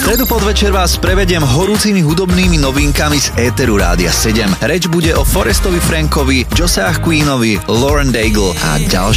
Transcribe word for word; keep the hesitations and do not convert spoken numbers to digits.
stredu podvečer vás prevediem horúcimi hudobnými novinkami z éteru Rádia sedem. Reč bude o Forestovi Frankovi, Josiah Queenovi, Lauren Daigle a ďalších.